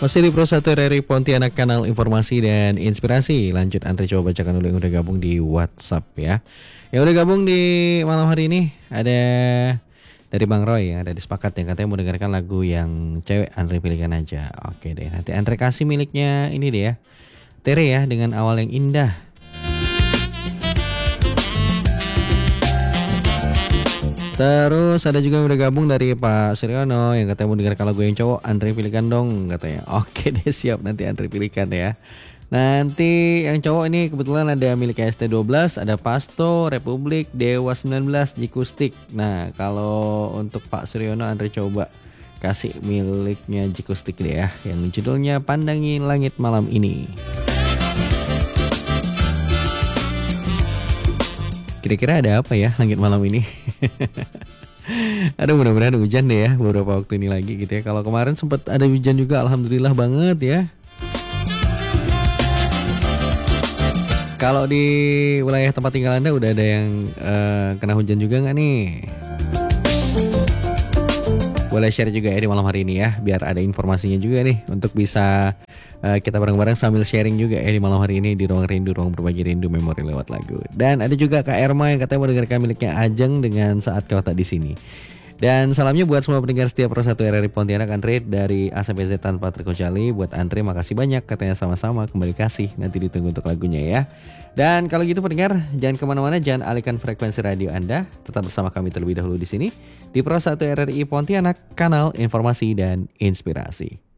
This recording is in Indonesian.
Masih di Pro 1 RRI Pontianak, kanal informasi dan inspirasi. Lanjut Andre coba bacakan dulu yang udah gabung di WhatsApp ya. Yang udah gabung di malam hari ini ada dari Bang Roy ya, ada disepakat yang katanya mau dengarkan lagu yang cewek, Andre pilihkan aja. Oke deh, nanti Andre kasih miliknya ini deh ya, Tere ya, dengan awal yang indah. Terus ada juga yang udah gabung dari Pak Suryono yang katanya mau dengarkan lagu yang cowok, Andre pilihkan dong katanya. Oke deh, siap, nanti Andre pilihkan ya. Nanti yang cowok ini kebetulan ada milik ST12, ada Pasto, Republik, Dewa 19, Jikustik. Nah kalau untuk Pak Suryono, Andre coba kasih miliknya Jikustik deh ya, yang judulnya Pandangi Langit Malam Ini. Kira-kira ada apa ya langit malam ini? Aduh, mudah-mudahan hujan deh ya beberapa waktu ini lagi gitu ya. Kalau kemarin sempat ada hujan juga, alhamdulillah banget ya. Kalau di wilayah tempat tinggal Anda udah ada yang kena hujan juga nggak nih? Boleh share juga ya di malam hari ini ya, biar ada informasinya juga nih untuk bisa kita bareng-bareng sambil sharing juga ya di malam hari ini di Ruang Rindu, Ruang Berbagi Rindu Memori lewat lagu. Dan ada juga Kak Erma yang katanya mau dengarkan miliknya Ajeng dengan Saat Kau Tak Di Sini. Dan salamnya buat semua pendengar setiap Pro 1 RRI Pontianak, Andre dari A sampai Z tanpa terkecuali. Buat Andre makasih banyak, katanya sama-sama, kembali kasih. Nanti ditunggu untuk lagunya ya. Dan kalau gitu pendengar, jangan kemana-mana, jangan alihkan frekuensi radio Anda. Tetap bersama kami terlebih dahulu di sini di Pro 1 RRI Pontianak, kanal informasi dan inspirasi.